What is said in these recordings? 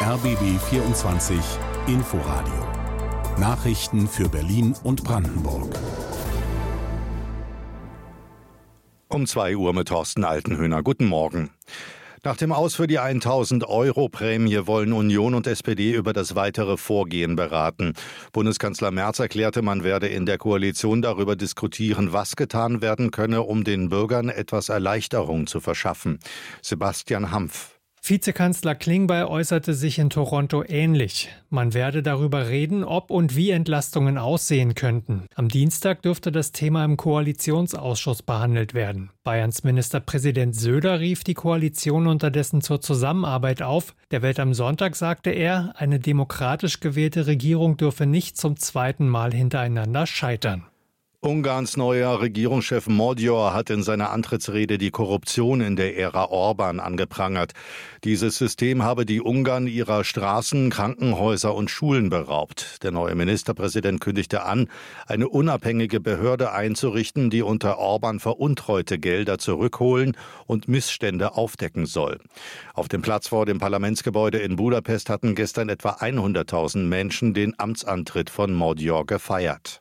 RBB 24 Inforadio. Nachrichten für Berlin und Brandenburg. Um 2 Uhr mit Thorsten Altenhöhner. Guten Morgen. Nach dem Aus für die 1.000-Euro-Prämie wollen Union und SPD über das weitere Vorgehen beraten. Bundeskanzler Merz erklärte, man werde in der Koalition darüber diskutieren, was getan werden könne, um den Bürgern etwas Erleichterung zu verschaffen. Sebastian Hampf. Vizekanzler Klingbeil äußerte sich in Toronto ähnlich. Man werde darüber reden, ob und wie Entlastungen aussehen könnten. Am Dienstag dürfte das Thema im Koalitionsausschuss behandelt werden. Bayerns Ministerpräsident Söder rief die Koalition unterdessen zur Zusammenarbeit auf. Der Welt am Sonntag sagte er, eine demokratisch gewählte Regierung dürfe nicht zum zweiten Mal hintereinander scheitern. Ungarns neuer Regierungschef Magyar hat in seiner Antrittsrede die Korruption in der Ära Orban angeprangert. Dieses System habe die Ungarn ihrer Straßen, Krankenhäuser und Schulen beraubt. Der neue Ministerpräsident kündigte an, eine unabhängige Behörde einzurichten, die unter Orban veruntreute Gelder zurückholen und Missstände aufdecken soll. Auf dem Platz vor dem Parlamentsgebäude in Budapest hatten gestern etwa 100.000 Menschen den Amtsantritt von Magyar gefeiert.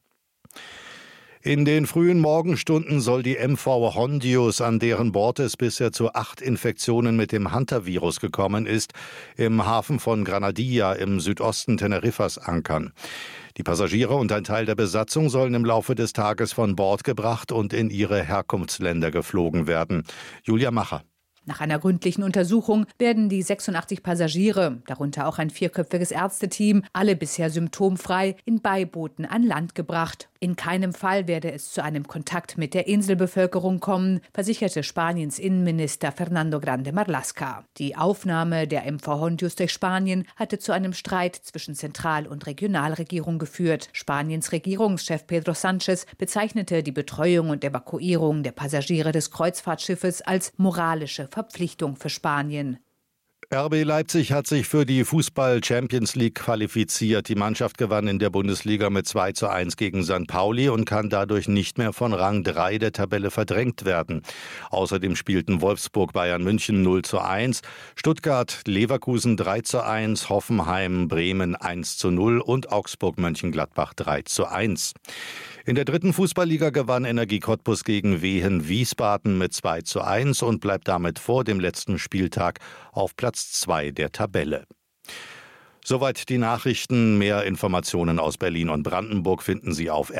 In den frühen Morgenstunden soll die MV Hondius, an deren Bord es bisher zu 8 Infektionen mit dem Hantavirus gekommen ist, im Hafen von Granadilla im Südosten Teneriffas ankern. Die Passagiere und ein Teil der Besatzung sollen im Laufe des Tages von Bord gebracht und in ihre Herkunftsländer geflogen werden. Julia Macher. Nach einer gründlichen Untersuchung werden die 86 Passagiere, darunter auch ein 4-köpfiges Ärzteteam, alle bisher symptomfrei, in Beibooten an Land gebracht. In keinem Fall werde es zu einem Kontakt mit der Inselbevölkerung kommen, versicherte Spaniens Innenminister Fernando Grande Marlaska. Die Aufnahme der MV Hondius durch Spanien hatte zu einem Streit zwischen Zentral- und Regionalregierung geführt. Spaniens Regierungschef Pedro Sánchez bezeichnete die Betreuung und Evakuierung der Passagiere des Kreuzfahrtschiffes als moralische Verpflichtung für Spanien. RB Leipzig hat sich für die Fußball-Champions League qualifiziert. Die Mannschaft gewann in der Bundesliga mit 2:1 gegen St. Pauli und kann dadurch nicht mehr von Rang 3 der Tabelle verdrängt werden. Außerdem spielten Wolfsburg Bayern München 0:1, Stuttgart Leverkusen 3:1, Hoffenheim Bremen 1:0 und Augsburg Mönchengladbach 3:1. In der 3. Fußballliga gewann Energie Cottbus gegen Wehen Wiesbaden mit 2:1 und bleibt damit vor dem letzten Spieltag auf Platz 2 der Tabelle. Soweit die Nachrichten. Mehr Informationen aus Berlin und Brandenburg finden Sie auf